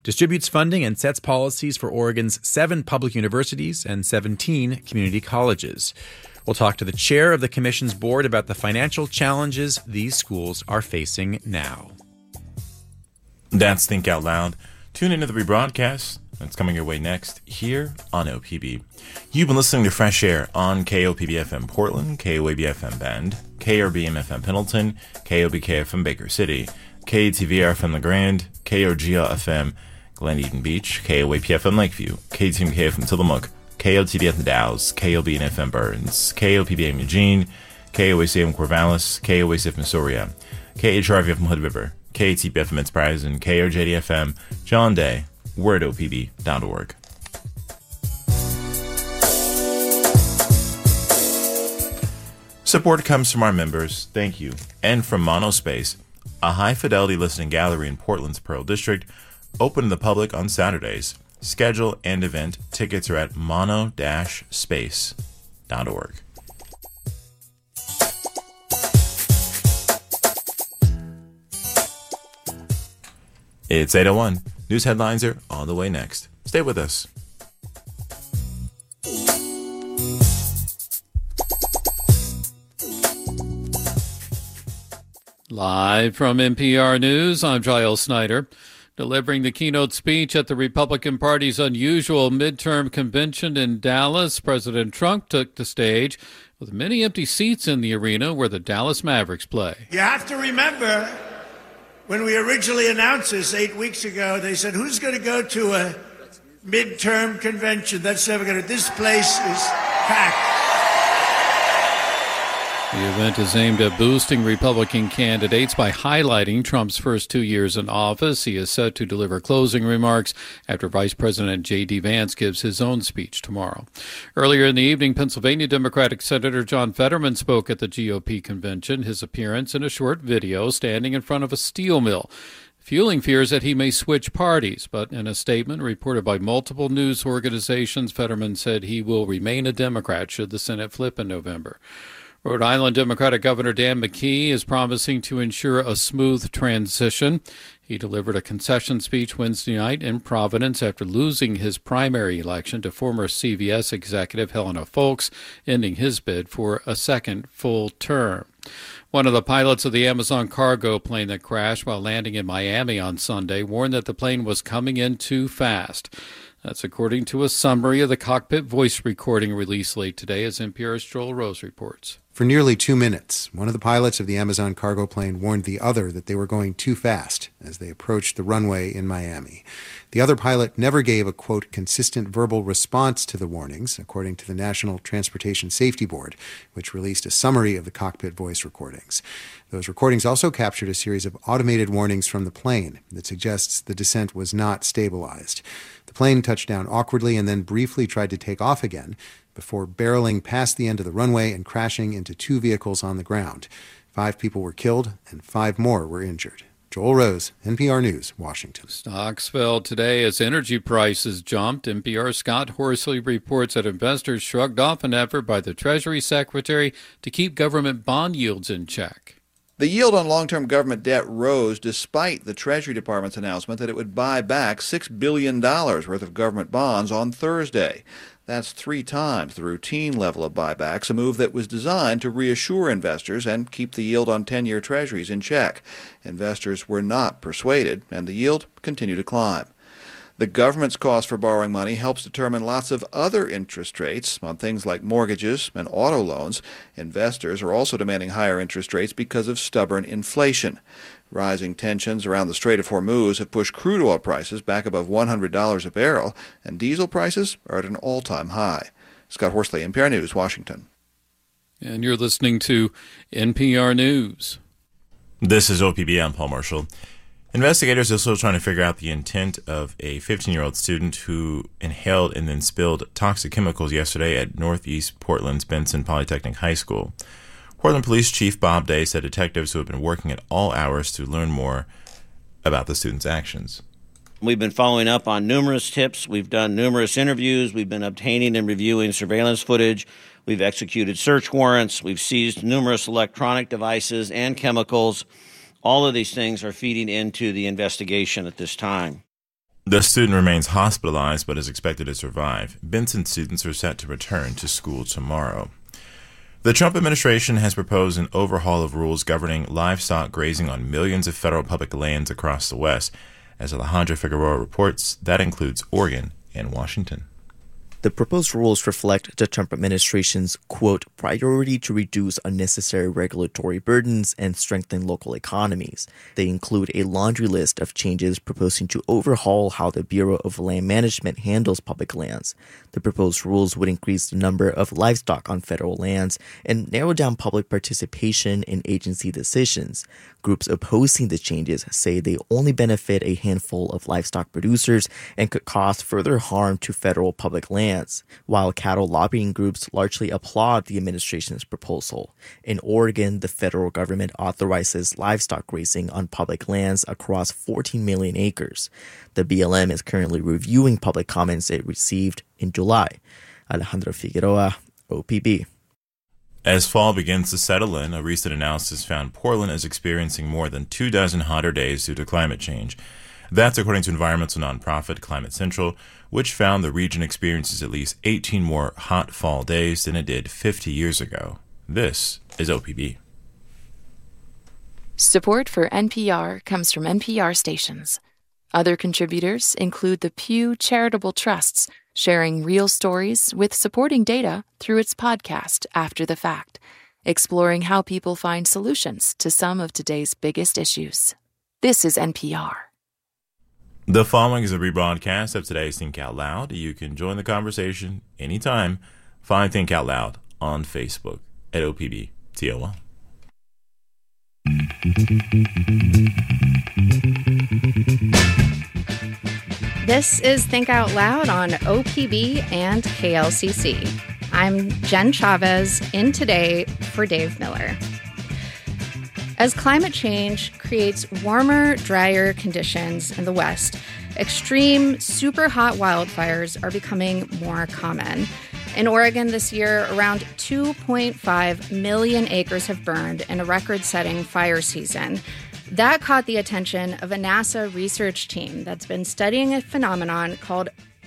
distributes funding and sets policies for Oregon's 7 public universities and 17 community colleges. We'll talk to the chair of the commission's board about the financial challenges these schools are facing now. That's Think Out Loud. Tune into the rebroadcast that's coming your way next here on OPB. You've been listening to Fresh Air on KOPB-FM Portland, KOAB-FM Bend, KRBM-FM Pendleton, KOBK-FM Baker City, KTVR-FM La Grande, KOGL-FM Glen Eden Beach, KOAP-FM Lakeview, KTMK-FM Tillamook, KOTB-FM Dalles, KOBN-FM Burns, KOPB-FM Eugene, KOAC-FM Corvallis, KOAC-FM Soria, KHRV-FM Hood River, KTB-FM Enterprise, and KOJD-FM John Day. We're at opb.org. Support comes from our members, thank you, and from Monospace, a high-fidelity listening gallery in Portland's Pearl District, open to the public on Saturdays. Schedule and event tickets are at mono-space.org. It's 8:01. News headlines are on the way next. Stay with us. Live from NPR News, I'm Giles Snyder. Delivering the keynote speech at the Republican Party's unusual midterm convention in Dallas, President Trump took the stage with many empty seats in the arena where the Dallas Mavericks play. You have to remember, when we originally announced this 8 weeks ago, they said, who's going to go to a midterm convention? That's never going to. This place is packed. The event is aimed at boosting Republican candidates by highlighting Trump's first 2 years in office. He is set to deliver closing remarks after Vice President J.D. Vance gives his own speech tomorrow. Earlier in the evening, Pennsylvania Democratic Senator John Fetterman spoke at the GOP convention, his appearance in a short video standing in front of a steel mill, fueling fears that he may switch parties. But in a statement reported by multiple news organizations, Fetterman said he will remain a Democrat should the Senate flip in November. Rhode Island Democratic Governor Dan McKee is promising to ensure a smooth transition. He delivered a concession speech Wednesday night in Providence after losing his primary election to former CVS executive Helena Foulkes, ending his bid for a second full term. One of the pilots of the Amazon cargo plane that crashed while landing in Miami on Sunday warned that the plane was coming in too fast. That's according to a summary of the cockpit voice recording released late today, as NPR's Joel Rose reports. For nearly 2 minutes, one of the pilots of the Amazon cargo plane warned the other that they were going too fast as they approached the runway in Miami. The other pilot never gave a, quote, consistent verbal response to the warnings, according to the National Transportation Safety Board, which released a summary of the cockpit voice recordings. Those recordings also captured a series of automated warnings from the plane that suggests the descent was not stabilized. The plane touched down awkwardly and then briefly tried to take off again before barreling past the end of the runway and crashing into 2 vehicles on the ground. 5 people were killed and 5 more were injured. Joel Rose, NPR News, Washington. Stocks fell today as energy prices jumped. NPR's Scott Horsley reports that investors shrugged off an effort by the Treasury Secretary to keep government bond yields in check. The yield on long-term government debt rose despite the Treasury Department's announcement that it would buy back $6 billion worth of government bonds on Thursday. That's 3 times the routine level of buybacks, a move that was designed to reassure investors and keep the yield on 10-year treasuries in check. Investors were not persuaded, and the yield continued to climb. The government's cost for borrowing money helps determine lots of other interest rates on things like mortgages and auto loans. Investors are also demanding higher interest rates because of stubborn inflation. Rising tensions around the Strait of Hormuz have pushed crude oil prices back above $100 a barrel, and diesel prices are at an all-time high. Scott Horsley, NPR News, Washington. And you're listening to NPR News. This is OPB. I'm Paul Marshall. Investigators are still trying to figure out the intent of a 15-year-old student who inhaled and then spilled toxic chemicals yesterday at Northeast Portland's Benson Polytechnic High School. Portland Police Chief Bob Day said detectives who have been working at all hours to learn more about the student's actions. We've been following up on numerous tips. We've done numerous interviews. We've been obtaining and reviewing surveillance footage. We've executed search warrants. We've seized numerous electronic devices and chemicals. All of these things are feeding into the investigation at this time. The student remains hospitalized but is expected to survive. Benson students are set to return to school tomorrow. The Trump administration has proposed an overhaul of rules governing livestock grazing on millions of federal public lands across the West. As Alejandra Figueroa reports, that includes Oregon and Washington. The proposed rules reflect the Trump administration's, quote, priority to reduce unnecessary regulatory burdens and strengthen local economies. They include a laundry list of changes proposing to overhaul how the Bureau of Land Management handles public lands. The proposed rules would increase the number of livestock on federal lands and narrow down public participation in agency decisions. Groups opposing the changes say they only benefit a handful of livestock producers and could cause further harm to federal public lands, while cattle lobbying groups largely applaud the administration's proposal. In Oregon, the federal government authorizes livestock grazing on public lands across 14 million acres. The BLM is currently reviewing public comments it received in July. Alejandro Figueroa, OPB. As fall begins to settle in, a recent analysis found Portland is experiencing more than 24 hotter days due to climate change. That's according to environmental nonprofit Climate Central, which found the region experiences at least 18 more hot fall days than it did 50 years ago. This is OPB. Support for NPR comes from NPR stations. Other contributors include the Pew Charitable Trusts, sharing real stories with supporting data through its podcast After the Fact, exploring how people find solutions to some of today's biggest issues. This is NPR. The following is a rebroadcast of today's Think Out Loud. You can join the conversation anytime. Find Think Out Loud on Facebook at OPB-TOL. This is Think Out Loud on OPB and KLCC. I'm Jen Chavez, in today for Dave Miller. As climate change creates warmer, drier conditions in the West, extreme, super hot wildfires are becoming more common. In Oregon this year, around 2.5 million acres have burned in a record-setting fire season. That caught the attention of a NASA research team that's been studying a phenomenon called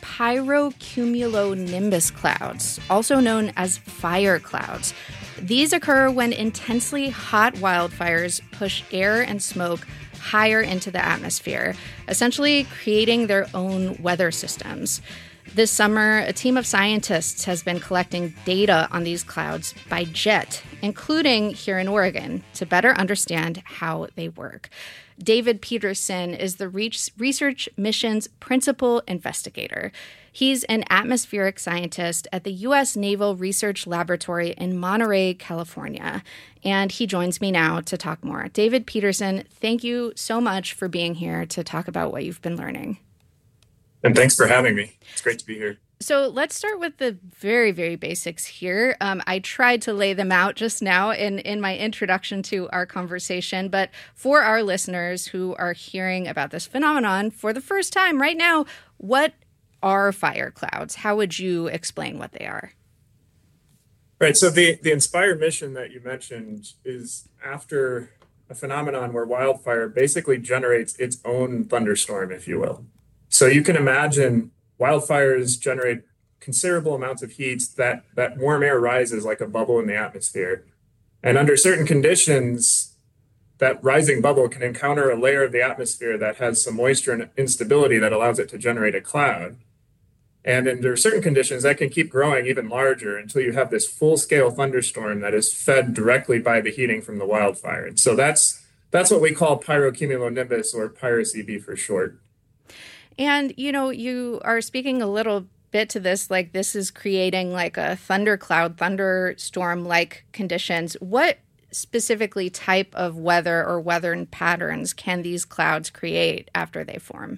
pyrocumulonimbus clouds, also known as fire clouds. These occur when intensely hot wildfires push air and smoke higher into the atmosphere, essentially creating their own weather systems. This summer, a team of scientists has been collecting data on these clouds by jet, including here in Oregon, to better understand how they work. David Peterson is the research mission's principal investigator. He's an atmospheric scientist at the U.S. Naval Research Laboratory in Monterey, California, and he joins me now to talk more. David Peterson, thank you so much for being here to talk about what you've been learning. And thanks for having me. It's great to be here. So let's start with the very, very basics here. I tried to lay them out just now in my introduction to our conversation, but for our listeners who are hearing about this phenomenon for the first time right now, what are fire clouds? How would you explain what they are? Right. So the INSPIRE mission that you mentioned is after a phenomenon where wildfire basically generates its own thunderstorm, if you will. So you can imagine wildfires generate considerable amounts of heat, that warm air rises like a bubble in the atmosphere. And under certain conditions, that rising bubble can encounter a layer of the atmosphere that has some moisture and instability that allows it to generate a cloud. And under certain conditions, that can keep growing even larger until you have this full-scale thunderstorm that is fed directly by the heating from the wildfire. And so that's what we call pyrocumulonimbus, or PyroCB for short. And, you are speaking a little bit to this, like this is creating like a thunderstorm-like conditions. What specifically type of weather or weather patterns can these clouds create after they form?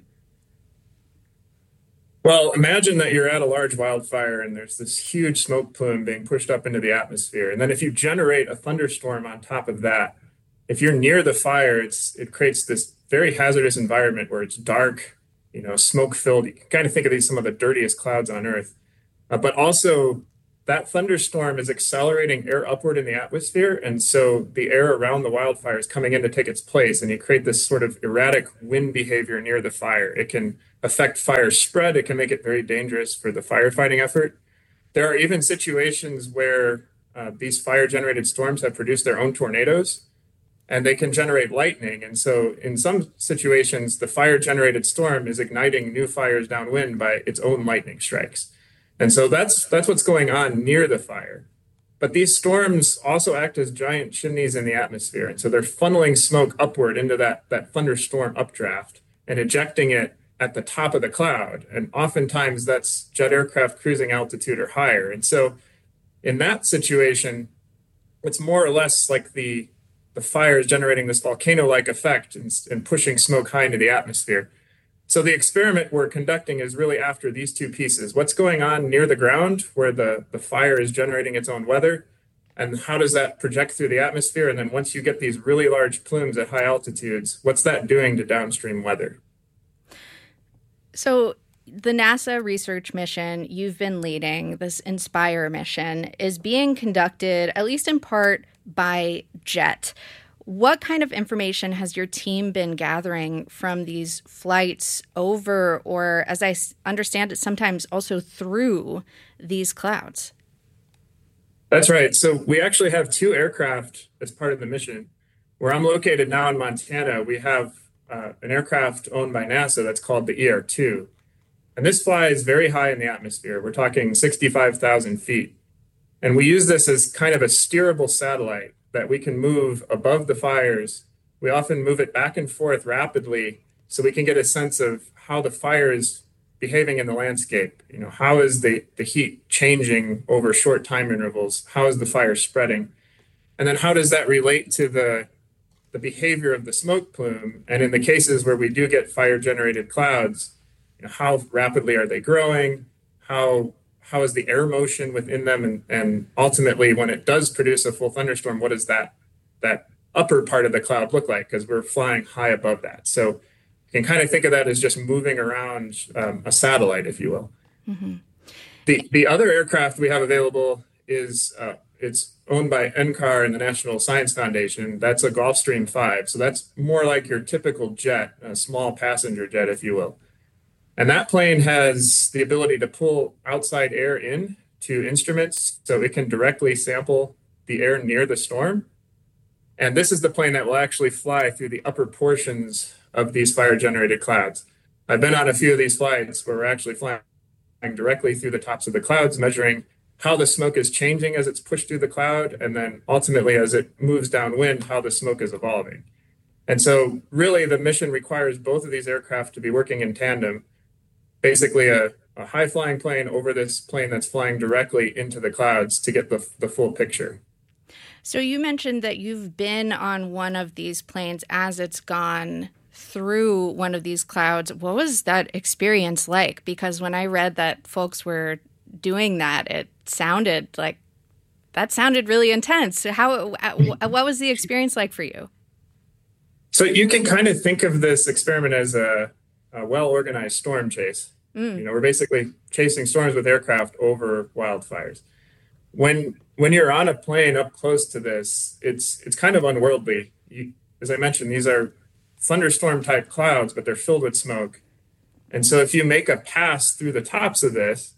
Well, imagine that you're at a large wildfire and there's this huge smoke plume being pushed up into the atmosphere. And then if you generate a thunderstorm on top of that, if you're near the fire, it creates this very hazardous environment where it's dark, smoke-filled. You can kind of think of these some of the dirtiest clouds on Earth. But also, that thunderstorm is accelerating air upward in the atmosphere, and so the air around the wildfire is coming in to take its place, and you create this sort of erratic wind behavior near the fire. It can affect fire spread. It can make it very dangerous for the firefighting effort. There are even situations where these fire-generated storms have produced their own tornadoes, and they can generate lightning. And so in some situations, the fire-generated storm is igniting new fires downwind by its own lightning strikes. And so that's what's going on near the fire. But these storms also act as giant chimneys in the atmosphere. And so they're funneling smoke upward into that thunderstorm updraft and ejecting it at the top of the cloud. And oftentimes that's jet aircraft cruising altitude or higher. And so in that situation, it's more or less like the fire is generating this volcano-like effect and pushing smoke high into the atmosphere. So the experiment we're conducting is really after these two pieces. What's going on near the ground where the fire is generating its own weather, and how does that project through the atmosphere? And then once you get these really large plumes at high altitudes, what's that doing to downstream weather? So the NASA research mission you've been leading, this INSPIRE mission, is being conducted, at least in part, by JET. What kind of information has your team been gathering from these flights over, or as I understand it, sometimes also through these clouds? That's right. So we actually have two aircraft as part of the mission. Where I'm located now in Montana, we have an aircraft owned by NASA that's called the ER-2. And this flies very high in the atmosphere. We're talking 65,000 feet. And we use this as kind of a steerable satellite that we can move above the fires. We often move it back and forth rapidly so we can get a sense of how the fire is behaving in the landscape. You know, how is the heat changing over short time intervals? How is the fire spreading? And then how does that relate to the behavior of the smoke plume? And in the cases where we do get fire-generated clouds, you know, how rapidly are they growing? How is the air motion within them? And ultimately, when it does produce a full thunderstorm, what does that upper part of the cloud look like? Because we're flying high above that. So you can kind of think of that as just moving around a satellite, if you will. Mm-hmm. The other aircraft we have available is it's owned by NCAR and the National Science Foundation. That's a Gulfstream 5. So that's more like your typical jet, a small passenger jet, if you will. And that plane has the ability to pull outside air in to instruments so it can directly sample the air near the storm. And this is the plane that will actually fly through the upper portions of these fire-generated clouds. I've been on a few of these flights where we're actually flying directly through the tops of the clouds, measuring how the smoke is changing as it's pushed through the cloud, and then ultimately as it moves downwind, how the smoke is evolving. And so really the mission requires both of these aircraft to be working in tandem. Basically a high-flying plane over this plane that's flying directly into the clouds to get the full picture. So you mentioned that you've been on one of these planes as it's gone through one of these clouds. What was that experience like? Because when I read that folks were doing that, it sounded really intense. What was the experience like for you? So you can kind of think of this experiment as a well-organized storm chase. You know, we're basically chasing storms with aircraft over wildfires. When you're on a plane up close to this, it's kind of unworldly. As I mentioned, these are thunderstorm type clouds, but they're filled with smoke. And so if you make a pass through the tops of this,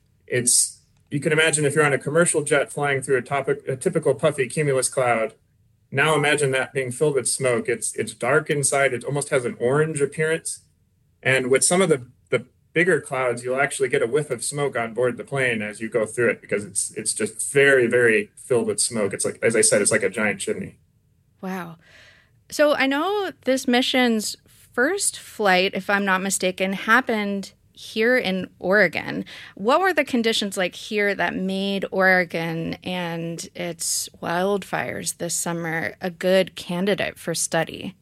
you can imagine if you're on a commercial jet flying through a typical puffy cumulus cloud. Now imagine that being filled with smoke. It's dark inside. It almost has an orange appearance. And with some of the bigger clouds, you'll actually get a whiff of smoke on board the plane as you go through it, because it's just very, very filled with smoke. It's like, as I said, it's like a giant chimney. Wow. So I know this mission's first flight, if I'm not mistaken, happened here in Oregon. What were the conditions like here that made Oregon and its wildfires this summer a good candidate for study?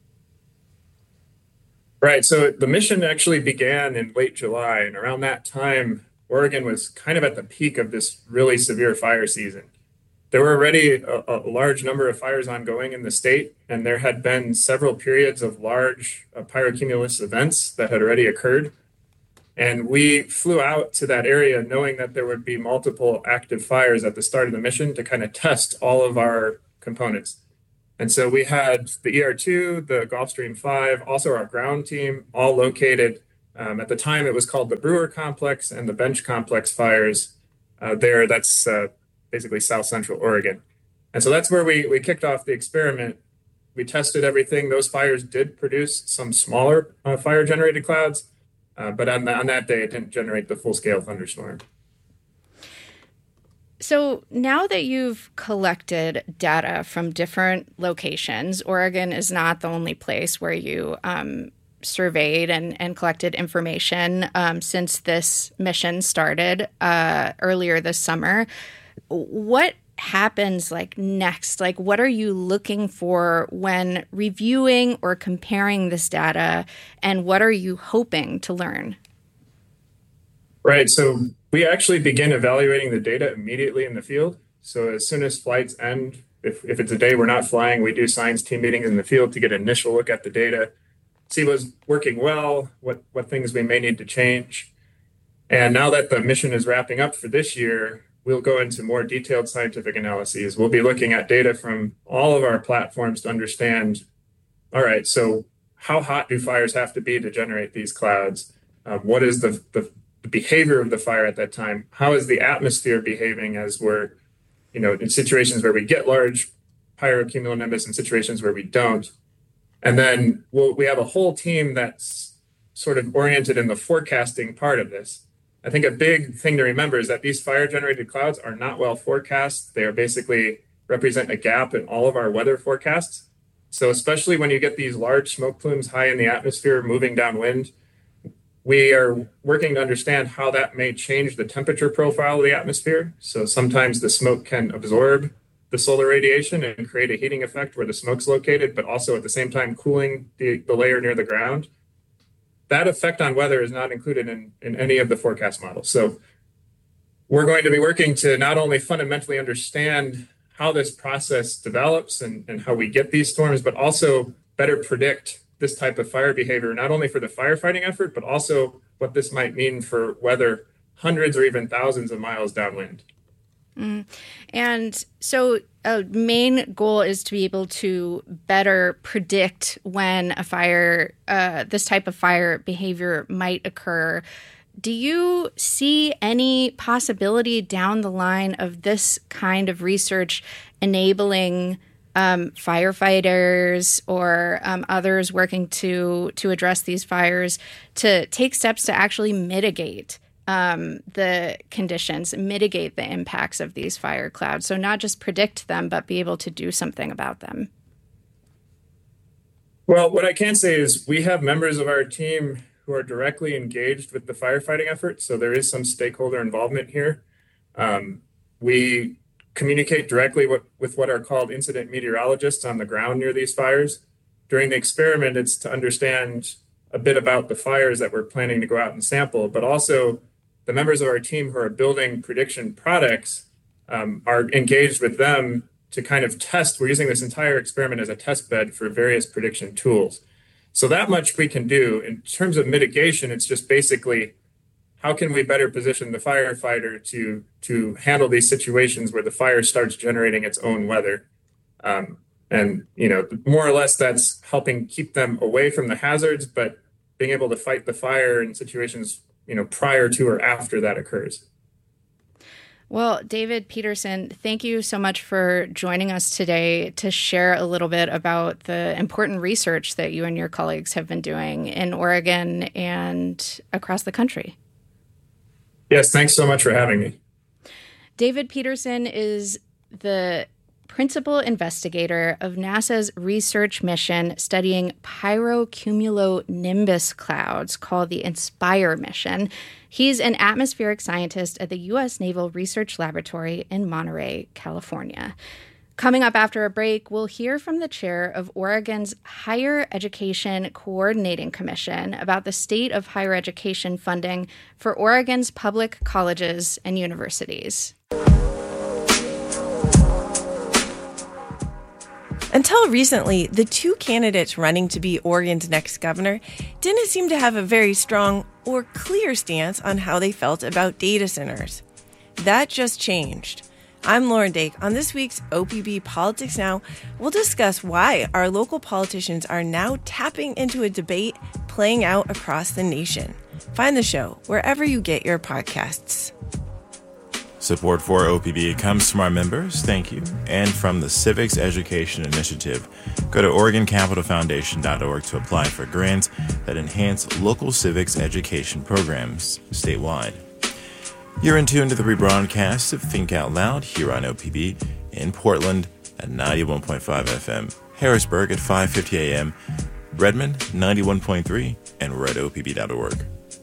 Right. So the mission actually began in late July, and around that time, Oregon was kind of at the peak of this really severe fire season. There were already a large number of fires ongoing in the state, and there had been several periods of large pyrocumulus events that had already occurred. And we flew out to that area knowing that there would be multiple active fires at the start of the mission to kind of test all of our components. And so we had the ER-2, the Gulfstream 5, also our ground team, all located At the time, it was called the Brewer Complex and the Bench Complex fires that's basically South Central Oregon. And so that's where we kicked off the experiment. We tested everything. Those fires did produce some smaller fire-generated clouds, but on that day, it didn't generate the full-scale thunderstorm. So now that you've collected data from different locations, Oregon is not the only place where you surveyed and collected information since this mission started earlier this summer. What happens next? What are you looking for when reviewing or comparing this data, and what are you hoping to learn? Right. So we actually begin evaluating the data immediately in the field. So as soon as flights end, if it's a day we're not flying, we do science team meetings in the field to get an initial look at the data, see what's working well, what things we may need to change. And now that the mission is wrapping up for this year, we'll go into more detailed scientific analyses. We'll be looking at data from all of our platforms to understand, all right, so how hot do fires have to be to generate these clouds? What is the behavior of the fire at that time? How is the atmosphere behaving as we're, in situations where we get large pyrocumulonimbus and situations where we don't? And then we have a whole team that's sort of oriented in the forecasting part of this. I think a big thing to remember is that these fire-generated clouds are not well forecast. They are basically represent a gap in all of our weather forecasts. So especially when you get these large smoke plumes high in the atmosphere moving downwind, we are working to understand how that may change the temperature profile of the atmosphere. So sometimes the smoke can absorb the solar radiation and create a heating effect where the smoke's located, but also at the same time cooling the layer near the ground. That effect on weather is not included in any of the forecast models. So we're going to be working to not only fundamentally understand how this process develops and how we get these storms, but also better predict this type of fire behavior, not only for the firefighting effort, but also what this might mean for weather hundreds or even thousands of miles downwind. And so a main goal is to be able to better predict when a fire, this type of fire behavior might occur. Do you see any possibility down the line of this kind of research enabling firefighters or others working to address these fires to take steps to actually mitigate the conditions, mitigate the impacts of these fire clouds? So not just predict them, but be able to do something about them. Well, what I can say is we have members of our team who are directly engaged with the firefighting effort. So there is some stakeholder involvement here. We communicate directly with what are called incident meteorologists on the ground near these fires. During the experiment, it's to understand a bit about the fires that we're planning to go out and sample, but also the members of our team who are building prediction products are engaged with them to kind of test. We're using this entire experiment as a test bed for various prediction tools. So that much we can do. In terms of mitigation, it's just basically how can we better position the firefighter to handle these situations where the fire starts generating its own weather. And, more or less that's helping keep them away from the hazards, but being able to fight the fire in situations prior to or after that occurs. Well, David Peterson, thank you so much for joining us today to share a little bit about the important research that you and your colleagues have been doing in Oregon and across the country. Yes, thanks so much for having me. David Peterson is the principal investigator of NASA's research mission studying pyrocumulonimbus clouds called the INSPIRE mission. He's an atmospheric scientist at the U.S. Naval Research Laboratory in Monterey, California. Coming up after a break, we'll hear from the chair of Oregon's Higher Education Coordinating Commission about the state of higher education funding for Oregon's public colleges and universities. Until recently, the two candidates running to be Oregon's next governor didn't seem to have a very strong or clear stance on how they felt about data centers. That just changed. I'm Lauren Dake. On this week's OPB Politics Now, we'll discuss why our local politicians are now tapping into a debate playing out across the nation. Find the show wherever you get your podcasts. Support for OPB comes from our members, thank you, and from the Civics Education Initiative. Go to OregonCapitalFoundation.org to apply for grants that enhance local civics education programs statewide. You're in tune to the rebroadcast of Think Out Loud here on OPB in Portland at 91.5 FM, Harrisburg at 5:50 a.m., Redmond 91.3, and redopb.org.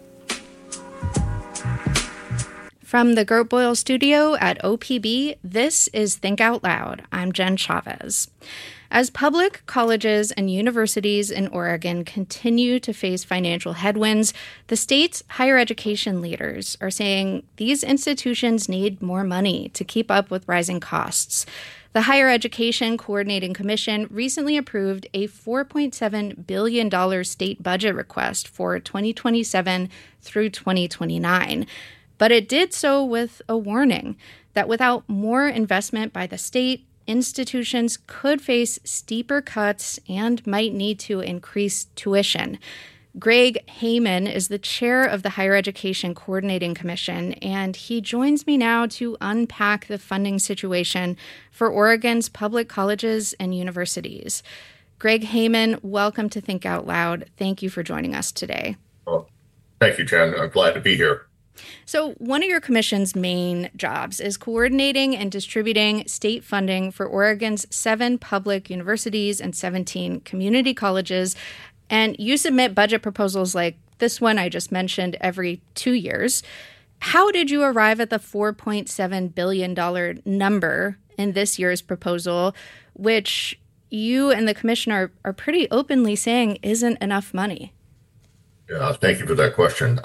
From the Gert Boyle studio at OPB, this is Think Out Loud. I'm Jen Chavez. As public colleges and universities in Oregon continue to face financial headwinds, the state's higher education leaders are saying these institutions need more money to keep up with rising costs. The Higher Education Coordinating Commission recently approved a $4.7 billion state budget request for 2027 through 2029. But it did so with a warning that without more investment by the state, institutions could face steeper cuts and might need to increase tuition. Greg Heyman is the chair of the Higher Education Coordinating Commission, and he joins me now to unpack the funding situation for Oregon's public colleges and universities. Greg Heyman, welcome to Think Out Loud. Thank you for joining us today. Well, thank you, Jen. I'm glad to be here. So one of your commission's main jobs is coordinating and distributing state funding for Oregon's 7 public universities and 17 community colleges. And you submit budget proposals like this one I just mentioned every 2 years. How did you arrive at the $4.7 billion number in this year's proposal, which you and the commission are pretty openly saying isn't enough money? Yeah, thank you for that question.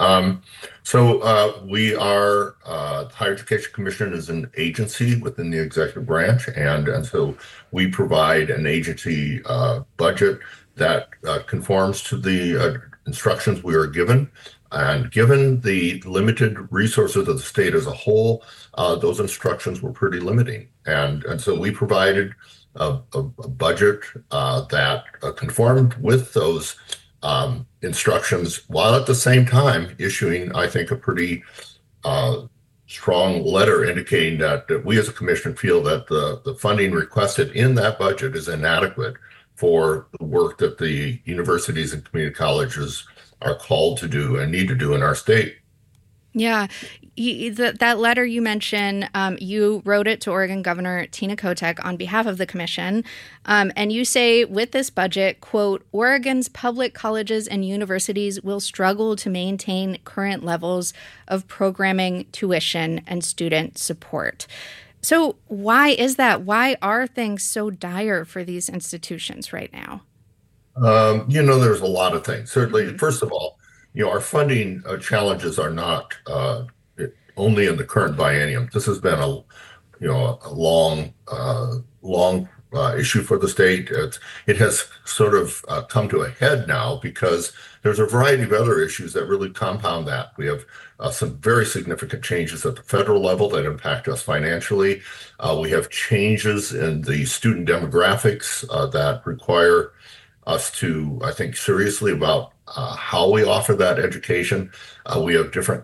We are, the Higher Education Commission is an agency within the executive branch, and so we provide an agency budget that conforms to the instructions we are given. And given the limited resources of the state as a whole, those instructions were pretty limiting. And so we provided a budget that conformed with those instructions, while at the same time issuing, I think, a pretty strong letter indicating that we as a commission feel that the funding requested in that budget is inadequate for the work that the universities and community colleges are called to do and need to do in our state. Yeah. That letter you mentioned, you wrote it to Oregon Governor Tina Kotek on behalf of the commission. And you say with this budget, quote, Oregon's public colleges and universities will struggle to maintain current levels of programming, tuition, and student support. So why is that? Why are things so dire for these institutions right now? There's a lot of things. Certainly, First of all, our funding challenges are not only in the current biennium. This has been a long issue for the state. It has sort of come to a head now because there's a variety of other issues that really compound that. We have some very significant changes at the federal level that impact us financially. We have changes in the student demographics that require us to, I think, seriously about how we offer that education. We have different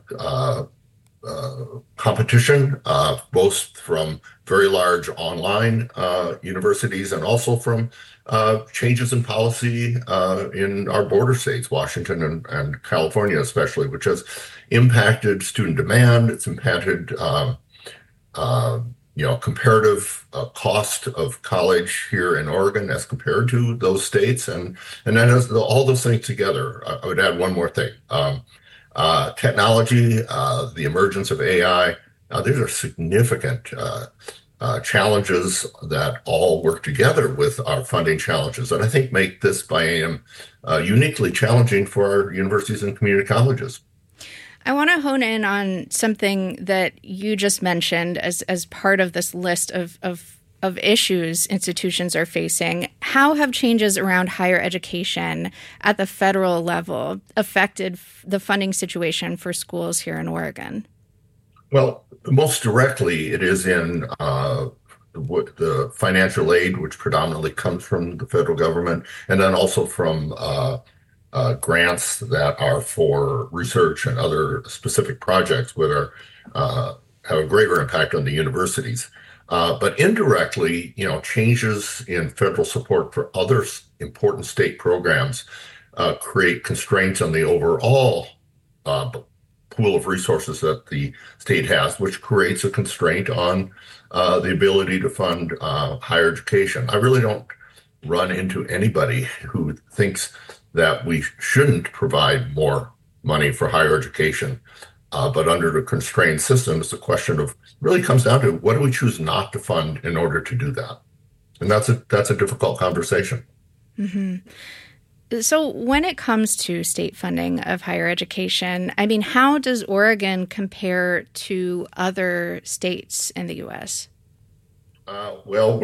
competition, both from very large online universities and also from changes in policy in our border states, Washington and California especially, which has impacted student demand. It's impacted comparative cost of college here in Oregon as compared to those states. And then as all those things together, I would add one more thing. Technology, the emergence of AI, these are significant challenges that all work together with our funding challenges, and I think make this biennium uniquely challenging for our universities and community colleges. I want to hone in on something that you just mentioned as part of this list of issues institutions are facing. How have changes around higher education at the federal level affected the funding situation for schools here in Oregon? Well, most directly, it is in the financial aid, which predominantly comes from the federal government, and then also from grants that are for research and other specific projects that have a greater impact on the universities. But indirectly, changes in federal support for other important state programs create constraints on the overall pool of resources that the state has, which creates a constraint on the ability to fund higher education. I really don't run into anybody who thinks that we shouldn't provide more money for higher education. But under the constrained system, it's a question of really comes down to what do we choose not to fund in order to do that? And that's a difficult conversation. Mm-hmm. So when it comes to state funding of higher education, how does Oregon compare to other states in the U.S.? Well,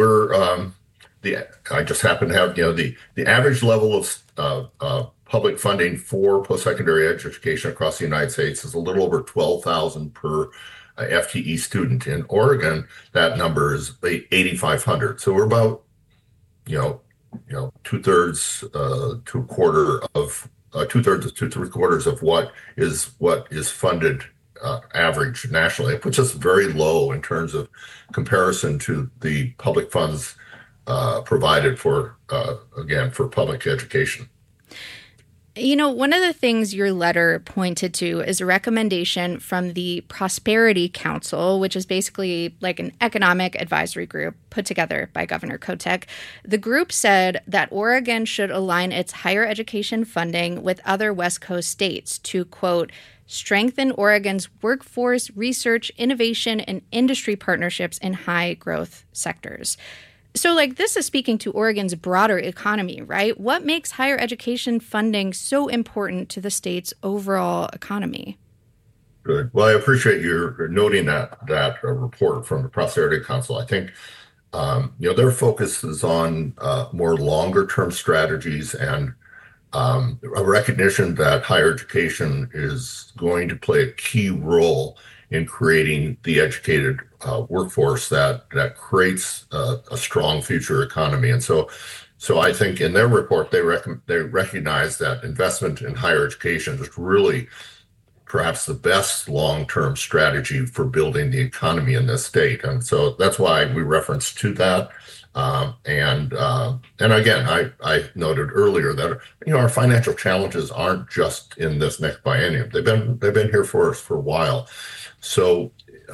I just happen to have, the average level of public funding for post-secondary education across the United States is a little over $12,000 per FTE student. In Oregon, that number is $8,500. So we're about, two-thirds to three-quarters of what is funded average nationally. It puts us very low in terms of comparison to the public funds provided for public education. One of the things your letter pointed to is a recommendation from the Prosperity Council, which is basically like an economic advisory group put together by Governor Kotek. The group said that Oregon should align its higher education funding with other West Coast states to, quote, strengthen Oregon's workforce, research, innovation, and industry partnerships in high growth sectors. So, this is speaking to Oregon's broader economy, right? What makes higher education funding so important to the state's overall economy? Good. Well, I appreciate your noting that report from the Prosperity Council. I think, their focus is on more longer-term strategies and a recognition that higher education is going to play a key role in creating the educated workforce that creates a strong future economy. And so I think in their report, they recognize that investment in higher education is really perhaps the best long-term strategy for building the economy in this state. And so that's why we reference to that. And again, I noted earlier that our financial challenges aren't just in this next biennium. They've been here for us for a while. So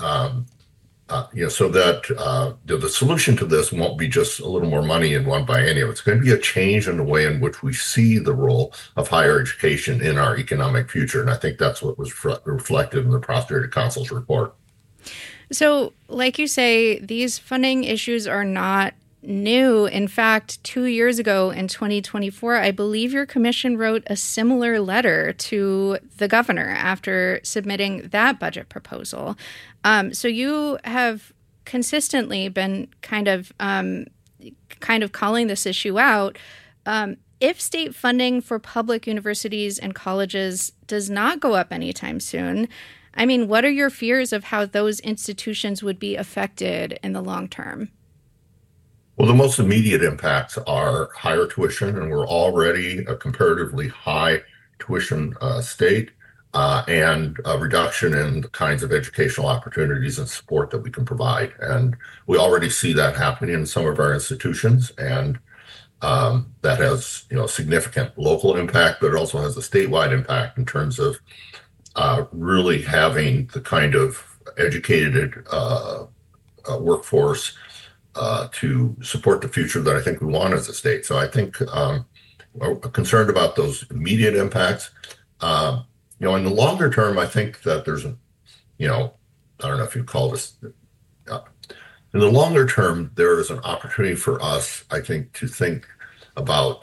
so that the solution to this won't be just a little more money in one biennium. It's going to be a change in the way in which we see the role of higher education in our economic future. And I think that's what was reflected in the Prosperity Council's report. So, like you say, these funding issues are not new. In fact, 2 years ago in 2024, I believe your commission wrote a similar letter to the governor after submitting that budget proposal. So you have consistently been kind of calling this issue out. If state funding for public universities and colleges does not go up anytime soon, what are your fears of how those institutions would be affected in the long term? Well, the most immediate impacts are higher tuition, and we're already a comparatively high tuition state, and a reduction in the kinds of educational opportunities and support that we can provide. And we already see that happening in some of our institutions, and that has significant local impact, but it also has a statewide impact in terms of really having the kind of educated workforce to support the future that I think we want as a state. So I think we're concerned about those immediate impacts. In the longer term, I think that there's, I don't know if you call this, in the longer term, there is an opportunity for us, I think, to think about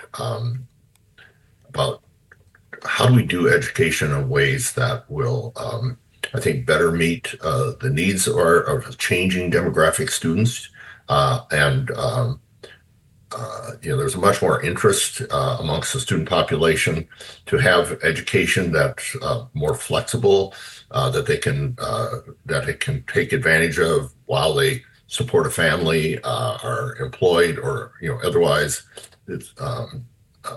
how do we do education in ways that will, I think, better meet the needs of our changing demographic students. There's a much more interest amongst the student population to have education that's more flexible, that they can take advantage of while they support a family, are employed, or otherwise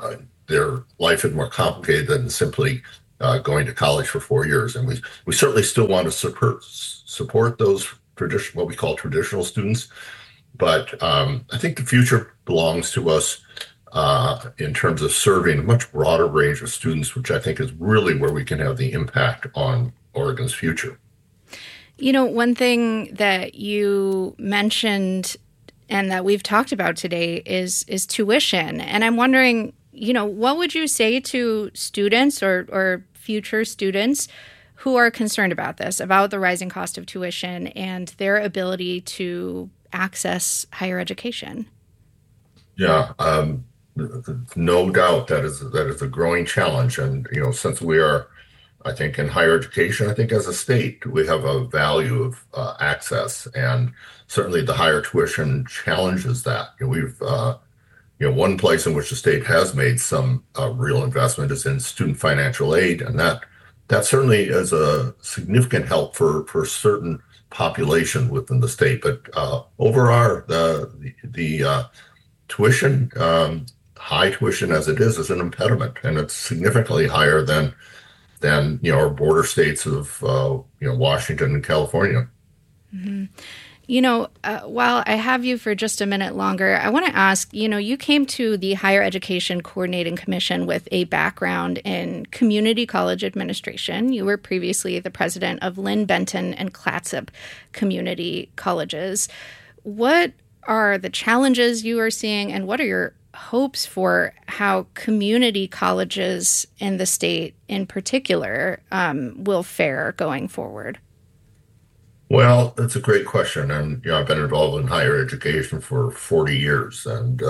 their life is more complicated than simply going to college for 4 years. And we certainly still want to support those what we call traditional students. But I think the future belongs to us in terms of serving a much broader range of students, which I think is really where we can have the impact on Oregon's future. You know, one thing that you mentioned and that we've talked about today is tuition. And I'm wondering, you know, what would you say to students or future students who are concerned about this, about the rising cost of tuition and their ability to access higher education? Yeah, no doubt that is a growing challenge. And, you know, since we are, I think, in higher education, I think as a state, we have a value of access, and certainly the higher tuition challenges that. You know, we've, one place in which the state has made some real investment is in student financial aid, and that certainly is a significant help for certain population within the state. But overall, the tuition, high tuition as it is an impediment, and it's significantly higher than our border states of Washington and California. Mm-hmm. You know, while I have you for just a minute longer, I want to ask, you know, you came to the Higher Education Coordinating Commission with a background in community college administration. You were previously the president of Lynn Benton and Clatsop community colleges. What are the challenges you are seeing, and what are your hopes for how community colleges in the state in particular will fare going forward? Well, that's a great question. And, I've been involved in higher education for 40 years and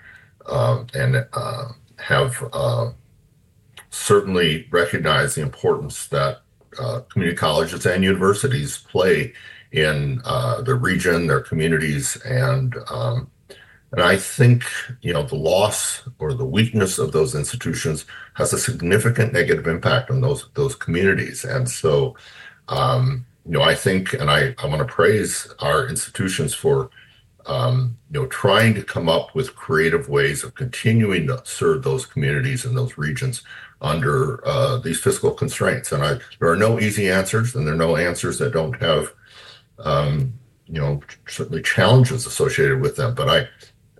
have certainly recognized the importance that community colleges and universities play in their region, their communities. And I think, the loss or the weakness of those institutions has a significant negative impact on those communities. And so, I think, and I want to praise our institutions for, trying to come up with creative ways of continuing to serve those communities and those regions under these fiscal constraints. And there are no easy answers, and there are no answers that don't have, certainly challenges associated with them. But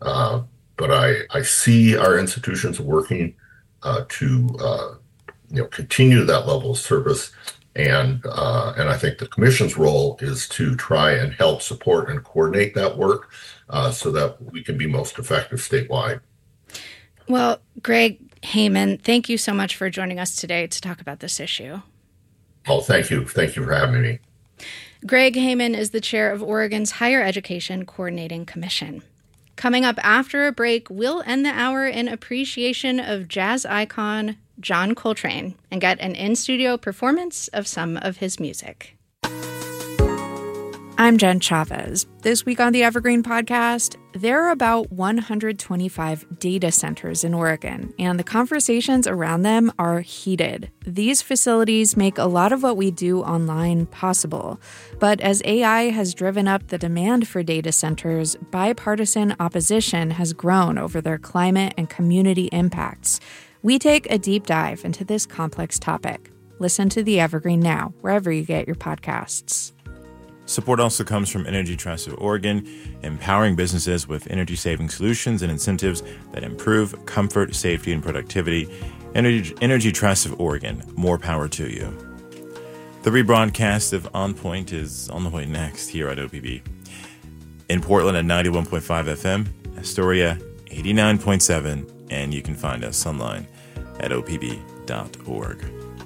I see our institutions working to, continue that level of service. And I think the commission's role is to try and help support and coordinate that work so that we can be most effective statewide. Well, Greg Heyman, thank you so much for joining us today to talk about this issue. Oh, thank you. Thank you for having me. Greg Heyman is the chair of Oregon's Higher Education Coordinating Commission. Coming up after a break, we'll end the hour in appreciation of jazz icon John Coltrane and get an in-studio performance of some of his music. I'm Jen Chavez. This week on the Evergreen Podcast, there are about 125 data centers in Oregon, and the conversations around them are heated. These facilities make a lot of what we do online possible. But as AI has driven up the demand for data centers, bipartisan opposition has grown over their climate and community impacts. We take a deep dive into this complex topic. Listen to The Evergreen now, wherever you get your podcasts. Support also comes from Energy Trust of Oregon, empowering businesses with energy-saving solutions and incentives that improve comfort, safety, and productivity. Energy Trust of Oregon, more power to you. The rebroadcast of On Point is on the way next here at OPB. In Portland at 91.5 FM, Astoria 89.7, and you can find us online at opb.org.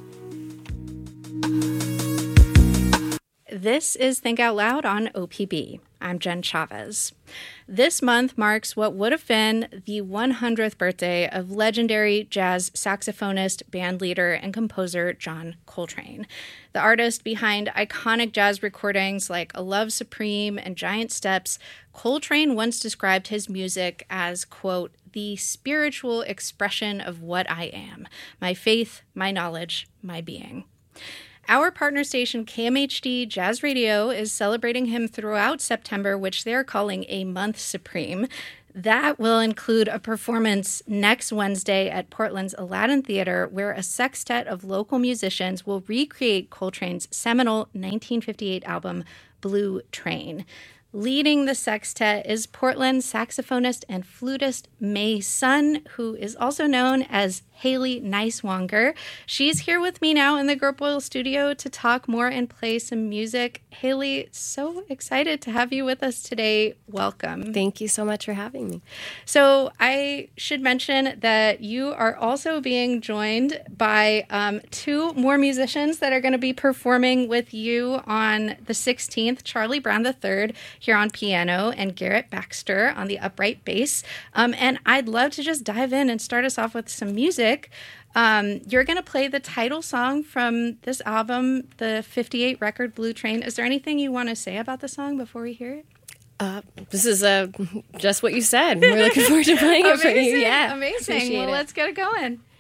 This is Think Out Loud on OPB. I'm Jen Chavez. This month marks what would have been the 100th birthday of legendary jazz saxophonist, bandleader, and composer John Coltrane. The artist behind iconic jazz recordings like A Love Supreme and Giant Steps, Coltrane once described his music as, quote, the spiritual expression of what I am, my faith, my knowledge, my being. Our partner station, KMHD Jazz Radio, is celebrating him throughout September, which they're calling a month supreme. That will include a performance next Wednesday at Portland's Aladdin Theater, where a sextet of local musicians will recreate Coltrane's seminal 1958 album, Blue Train. Leading the sextet is Portland saxophonist and flutist May Sun, who is also known as Haley Neiswanger. She's here with me now in the Guilfoyle studio to talk more and play some music. Haley, so excited to have you with us today. Welcome. Thank you so much for having me. So I should mention that you are also being joined by two more musicians that are going to be performing with you on the 16th, Charlie Brown III here on piano and Garrett Baxter on the upright bass. And I'd love to just dive in and start us off with some music. You're going to play the title song from this album, the 58 record Blue Train. Is there anything you want to say about the song before we hear it? This is just what you said. We're looking forward to playing it for you. Yeah, amazing. Well, let's get it going.